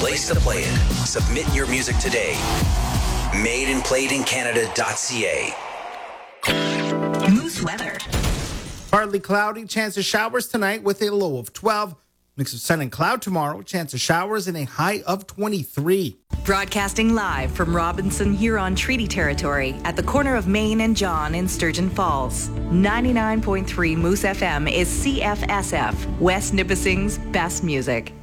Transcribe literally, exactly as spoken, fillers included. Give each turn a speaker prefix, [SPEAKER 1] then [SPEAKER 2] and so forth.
[SPEAKER 1] place to play it. Submit your music today. made and played in canada dot c a.
[SPEAKER 2] Moose weather.
[SPEAKER 3] Partly cloudy, chance of showers tonight with a low of twelve. Mix of sun and cloud tomorrow, chance of showers and a high of twenty-three.
[SPEAKER 2] Broadcasting live from Robinson Huron Treaty Territory at the corner of Main and John in Sturgeon Falls. ninety-nine point three Moose F M is C F S F, West Nipissing's best music.